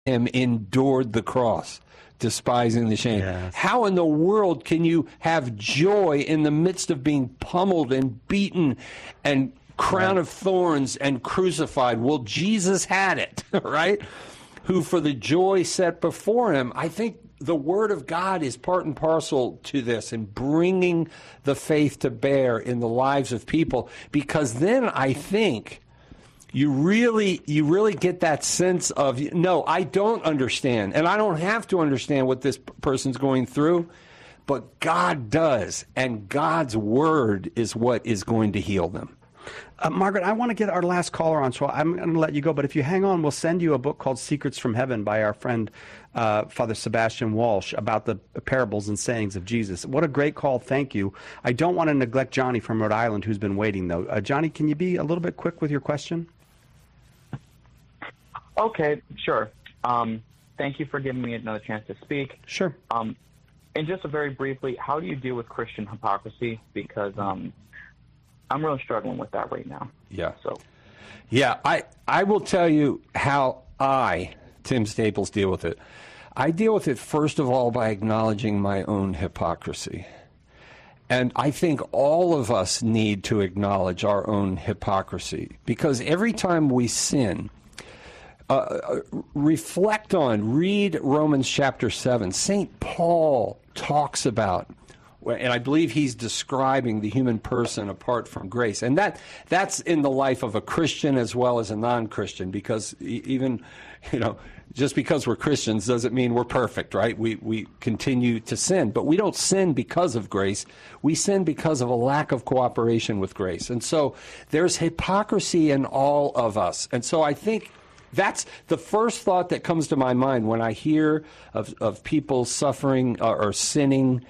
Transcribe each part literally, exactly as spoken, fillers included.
him endured the cross, despising the shame. Yes. How in the world can you have joy in the midst of being pummeled and beaten and crown of thorns and crucified? Well, Jesus had it, right? Who for the joy set before him. I think the Word of God is part and parcel to this and bringing the faith to bear in the lives of people, because then I think you really you really get that sense of, no, I don't understand, and I don't have to understand what this person's going through, but God does, and God's Word is what is going to heal them. Uh, Margaret, I want to get our last caller on, so I'm going to let you go. But if you hang on, we'll send you a book called Secrets from Heaven by our friend uh, Father Sebastian Walsh about the parables and sayings of Jesus. What a great call. Thank you. I don't want to neglect Johnny from Rhode Island, who's been waiting, though. Uh, Johnny, can you be a little bit quick with your question? Okay, sure. Um, thank you for giving me another chance to speak. Sure. Um, and just very briefly, how do you deal with Christian hypocrisy? Because um, I'm really struggling with that right now. Yeah. So, yeah, I, I will tell you how I, Tim Staples, deal with it. I deal with it, first of all, by acknowledging my own hypocrisy. And I think all of us need to acknowledge our own hypocrisy, because every time we sin, uh, reflect on, read Romans chapter seven. Saint Paul talks about, and I believe he's describing the human person apart from grace. And that that's in the life of a Christian as well as a non-Christian, because even, you know, just because we're Christians doesn't mean we're perfect, right? We we continue to sin, but we don't sin because of grace. We sin because of a lack of cooperation with grace. And so there's hypocrisy in all of us. And so I think that's the first thought that comes to my mind when I hear of, of people suffering or, or sinning,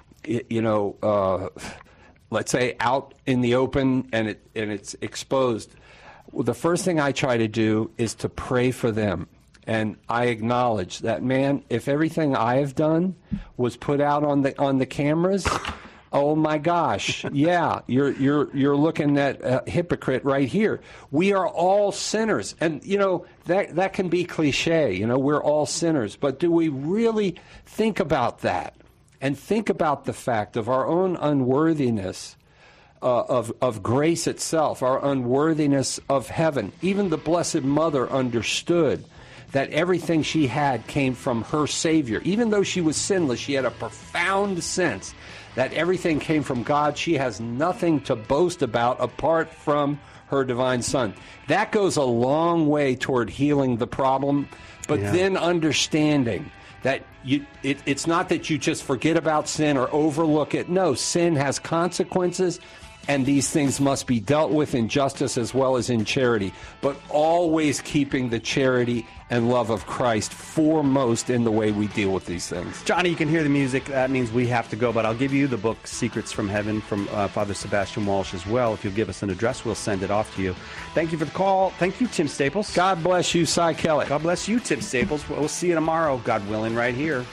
you know, uh, let's say out in the open and it and it's exposed. Well, the first thing I try to do is to pray for them. And I acknowledge that, man, if everything I have done was put out on the on the cameras, oh my gosh, yeah, you're you're you're looking at a hypocrite right here. We are all sinners, and you know that that can be cliche. You know, we're all sinners, but do we really think about that and think about the fact of our own unworthiness uh, of of grace itself, our unworthiness of heaven? Even the Blessed Mother understood that everything she had came from her Savior. Even though she was sinless, she had a profound sense that everything came from God. She has nothing to boast about apart from her divine Son. That goes a long way toward healing the problem, but yeah. then understanding that you, it, it's not that you just forget about sin or overlook it. No, sin has consequences, and these things must be dealt with in justice as well as in charity, but always keeping the charity and love of Christ foremost in the way we deal with these things. Johnny, you can hear the music. That means we have to go, but I'll give you the book, Secrets from Heaven, from uh, Father Sebastian Walsh as well. If you'll give us an address, we'll send it off to you. Thank you for the call. Thank you, Tim Staples. God bless you, Cy Kellett. God bless you, Tim Staples. We'll see you tomorrow, God willing, right here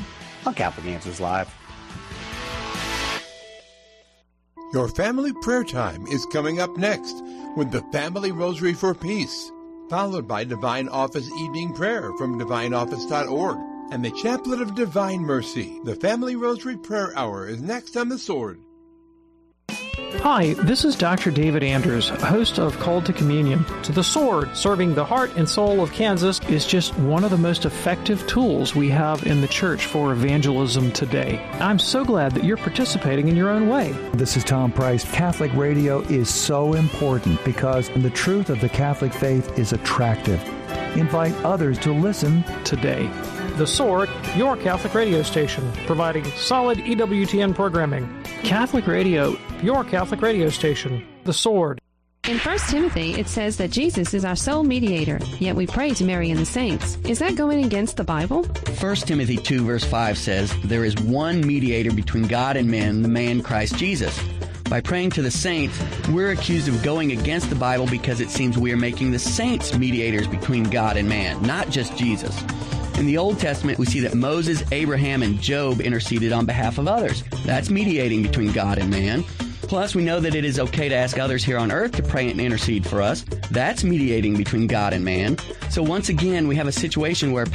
on Catholic Answers Live. Your family prayer time is coming up next with the Family Rosary for Peace, followed by Divine Office Evening Prayer from divine office dot org and the Chaplet of Divine Mercy. The Family Rosary Prayer Hour is next on The Sword. Hi, this is Doctor David Andrews, host of Called to Communion. To the Sword, serving the heart and soul of Kansas, is just one of the most effective tools we have in the church for evangelism today. I'm so glad that you're participating in your own way. This is Tom Price. Catholic radio is so important because the truth of the Catholic faith is attractive. Invite others to listen today. The Sword, your Catholic radio station, providing solid E W T N programming. Catholic Radio, your Catholic radio station. The Sword. In First Timothy, it says that Jesus is our sole mediator, yet we pray to Mary and the saints. Is that going against the Bible? First Timothy two, verse five says, there is one mediator between God and men, the man Christ Jesus. By praying to the saints, we're accused of going against the Bible because it seems we are making the saints mediators between God and man, not just Jesus. In the Old Testament, we see that Moses, Abraham, and Job interceded on behalf of others. That's mediating between God and man. Plus, we know that it is okay to ask others here on earth to pray and intercede for us. That's mediating between God and man. So once again, we have a situation where